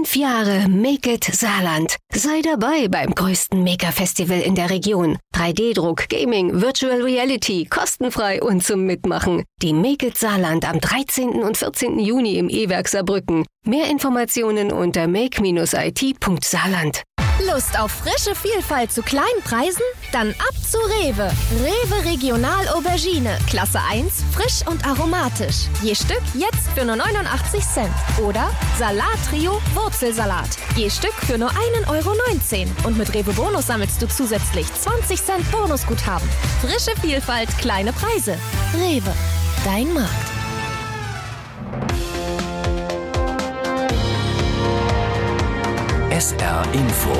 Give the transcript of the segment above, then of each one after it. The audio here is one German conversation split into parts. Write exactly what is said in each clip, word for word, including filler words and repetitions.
Fünf Jahre Make It Saarland. Sei dabei beim größten Maker-Festival in der Region. drei D-Druck, Gaming, Virtual Reality, kostenfrei und zum Mitmachen. Die Make It Saarland am dreizehnten und vierzehnten Juni im E-Werk Saarbrücken. Mehr Informationen unter make Bindestrich I T Punkt saarland. Lust auf frische Vielfalt zu kleinen Preisen? Dann ab zu Rewe. Rewe Regional Aubergine. Klasse eins, frisch und aromatisch. Je Stück jetzt für nur neunundachtzig Cent. Oder Salat Trio Wurzelsalat. Je Stück für nur ein Euro neunzehn. Und mit Rewe Bonus sammelst du zusätzlich zwanzig Cent Bonusguthaben. Frische Vielfalt, kleine Preise. Rewe, dein Markt. S R Info.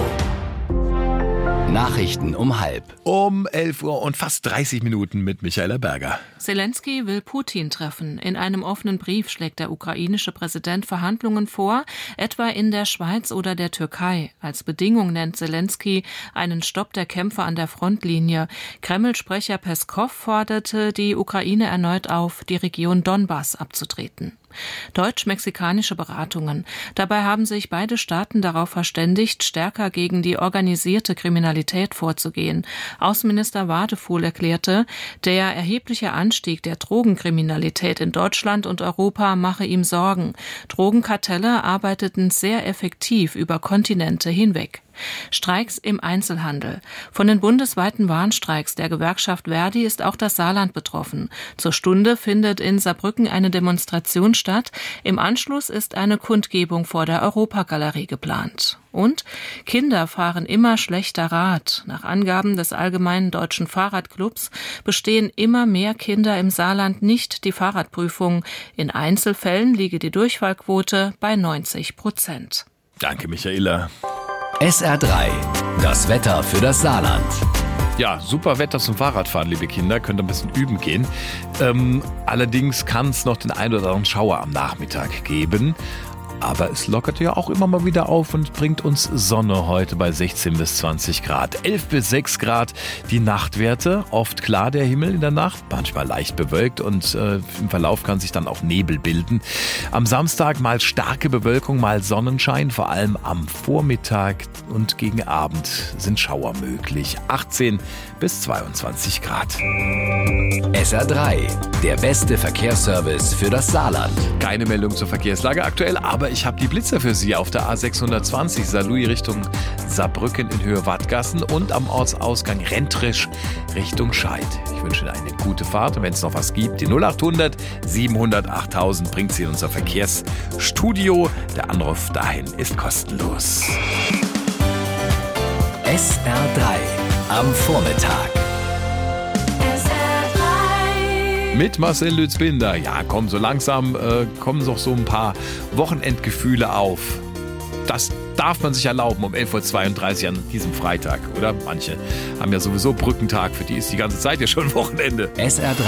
Nachrichten um halb. Um elf Uhr und fast dreißig Minuten mit Michaela Berger. Zelensky will Putin treffen. In einem offenen Brief schlägt der ukrainische Präsident Verhandlungen vor, etwa in der Schweiz oder der Türkei. Als Bedingung nennt Zelensky einen Stopp der Kämpfe an der Frontlinie. Kreml-Sprecher Peskow forderte die Ukraine erneut auf, die Region Donbass abzutreten. Deutsch-mexikanische Beratungen. Dabei haben sich beide Staaten darauf verständigt, stärker gegen die organisierte Kriminalität vorzugehen. Außenminister Wadefuhl erklärte, der erhebliche Anstieg der Drogenkriminalität in Deutschland und Europa mache ihm Sorgen. Drogenkartelle arbeiteten sehr effektiv über Kontinente hinweg. Streiks im Einzelhandel. Von den bundesweiten Warnstreiks der Gewerkschaft Verdi ist auch das Saarland betroffen. Zur Stunde findet in Saarbrücken eine Demonstration statt. Im Anschluss ist eine Kundgebung vor der Europagalerie geplant. Und Kinder fahren immer schlechter Rad. Nach Angaben des Allgemeinen Deutschen Fahrradclubs bestehen immer mehr Kinder im Saarland nicht die Fahrradprüfung. In Einzelfällen liege die Durchfallquote bei neunzig Prozent. Danke, Michaela. S R drei. Das Wetter für das Saarland. Ja, super Wetter zum Fahrradfahren, liebe Kinder. Könnt ihr ein bisschen üben gehen. Ähm, allerdings kann es noch den ein oder anderen Schauer am Nachmittag geben. Aber es lockert ja auch immer mal wieder auf und bringt uns Sonne heute bei sechzehn bis zwanzig Grad. elf bis sechs Grad die Nachtwerte. Oft klar der Himmel in der Nacht, manchmal leicht bewölkt und äh, im Verlauf kann sich dann auch Nebel bilden. Am Samstag mal starke Bewölkung, mal Sonnenschein. Vor allem am Vormittag und gegen Abend sind Schauer möglich. achtzehn bis zweiundzwanzig Grad. S R drei. Der beste Verkehrsservice für das Saarland. Keine Meldung zur Verkehrslage aktuell, aber ich habe die Blitzer für Sie auf der A sechshundertzwanzig Saarlouis Richtung Saarbrücken in Höhe Wattgassen und am Ortsausgang Rentrisch Richtung Scheid. Ich wünsche Ihnen eine gute Fahrt und wenn es noch was gibt, die null acht hundert siebenhundert achttausend bringt Sie in unser Verkehrsstudio. Der Anruf dahin ist kostenlos. S R drei am Vormittag. Mit Marcel Lützbinder. Ja, komm, so langsam äh, kommen noch so ein paar Wochenendgefühle auf. Das darf man sich erlauben um elf Uhr zweiunddreißig an diesem Freitag, oder? Manche haben ja sowieso Brückentag, für die ist die ganze Zeit ja schon Wochenende. S R drei.